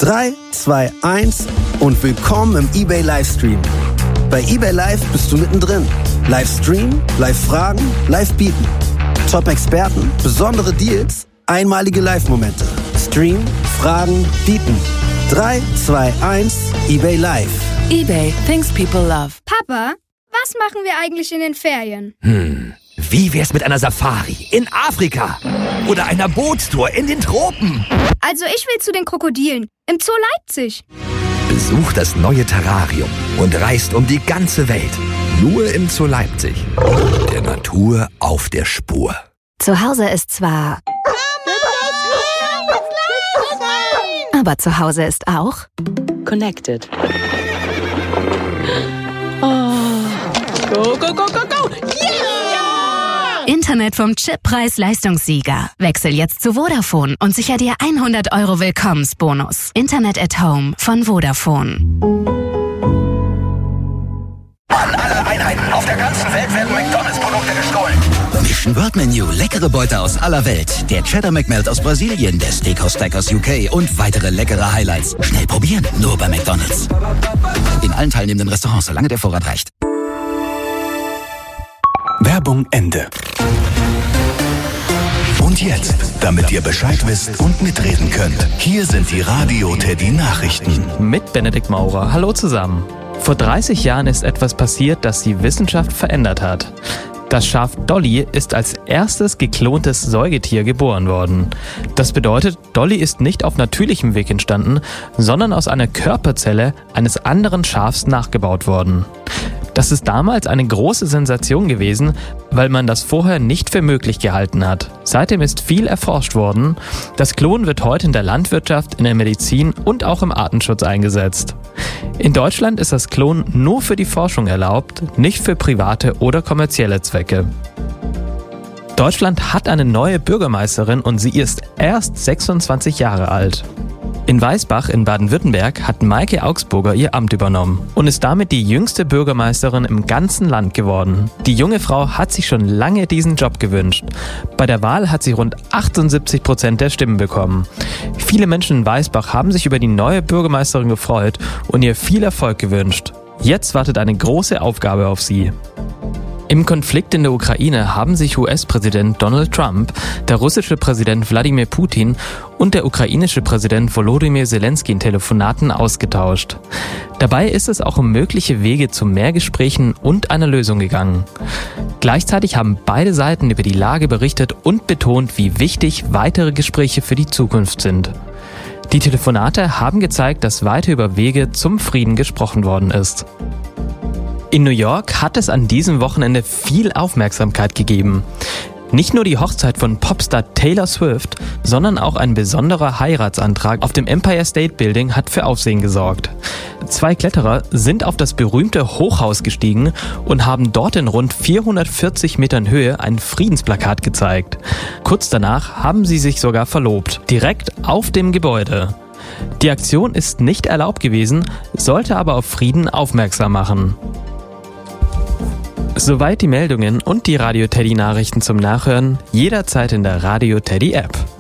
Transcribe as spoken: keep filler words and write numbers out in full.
drei, zwei, eins und willkommen im eBay Livestream. Bei eBay Live bist du mittendrin. Livestream, Live-Fragen, Live-Bieten. Top-Experten, besondere Deals, einmalige Live-Momente. Stream, Fragen, Bieten. drei, zwei, eins, eBay Live. eBay, things people love. Papa, was machen wir eigentlich in den Ferien? Hm, wie wär's mit einer Safari in Afrika? Oder einer Bootstour in den Tropen? Also ich will zu den Krokodilen im Zoo Leipzig. Besuch das neue Terrarium und reist um die ganze Welt. Nur im Zoo Leipzig. Der Natur auf der Spur. Zu Hause ist zwar... Aber zu Hause ist auch... Connected. Oh. Go, go, go, go, go! Yeah! Internet vom Chip-Preis-Leistungssieger. Wechsel jetzt zu Vodafone und sicher dir hundert Euro Willkommensbonus. Internet at Home von Vodafone. An alle Einheiten auf der ganzen Welt werden McDonalds-Produkte gestohlen. Mission World Menu, leckere Beute aus aller Welt. Der Cheddar McMelt aus Brasilien, der Steakhouse Stack aus U K und weitere leckere Highlights. Schnell probieren, nur bei McDonalds. In allen teilnehmenden Restaurants, solange der Vorrat reicht. Werbung Ende. Und jetzt, damit ihr Bescheid wisst und mitreden könnt, hier sind die Radio Teddy Nachrichten. Mit Benedikt Maurer. Hallo zusammen. Vor dreißig Jahren ist etwas passiert, das die Wissenschaft verändert hat. Das Schaf Dolly ist als erstes geklontes Säugetier geboren worden. Das bedeutet, Dolly ist nicht auf natürlichem Weg entstanden, sondern aus einer Körperzelle eines anderen Schafs nachgebaut worden. Das ist damals eine große Sensation gewesen, weil man das vorher nicht für möglich gehalten hat. Seitdem ist viel erforscht worden. Das Klonen wird heute in der Landwirtschaft, in der Medizin und auch im Artenschutz eingesetzt. In Deutschland ist das Klonen nur für die Forschung erlaubt, nicht für private oder kommerzielle Zwecke. Deutschland hat eine neue Bürgermeisterin und sie ist erst sechsundzwanzig Jahre alt. In Weißbach in Baden-Württemberg hat Maike Augsburger ihr Amt übernommen und ist damit die jüngste Bürgermeisterin im ganzen Land geworden. Die junge Frau hat sich schon lange diesen Job gewünscht. Bei der Wahl hat sie rund achtundsiebzig Prozent der Stimmen bekommen. Viele Menschen in Weißbach haben sich über die neue Bürgermeisterin gefreut und ihr viel Erfolg gewünscht. Jetzt wartet eine große Aufgabe auf sie. Im Konflikt in der Ukraine haben sich U S-Präsident Donald Trump, der russische Präsident Wladimir Putin und der ukrainische Präsident Volodymyr Zelensky in Telefonaten ausgetauscht. Dabei ist es auch um mögliche Wege zu mehr Gesprächen und einer Lösung gegangen. Gleichzeitig haben beide Seiten über die Lage berichtet und betont, wie wichtig weitere Gespräche für die Zukunft sind. Die Telefonate haben gezeigt, dass weiter über Wege zum Frieden gesprochen worden ist. In New York hat es an diesem Wochenende viel Aufmerksamkeit gegeben. Nicht nur die Hochzeit von Popstar Taylor Swift, sondern auch ein besonderer Heiratsantrag auf dem Empire State Building hat für Aufsehen gesorgt. Zwei Kletterer sind auf das berühmte Hochhaus gestiegen und haben dort in rund vierhundertvierzig Metern Höhe ein Friedensplakat gezeigt. Kurz danach haben sie sich sogar verlobt, direkt auf dem Gebäude. Die Aktion ist nicht erlaubt gewesen, sollte aber auf Frieden aufmerksam machen. Soweit die Meldungen und die Radio Teddy Nachrichten zum Nachhören, jederzeit in der Radio Teddy App.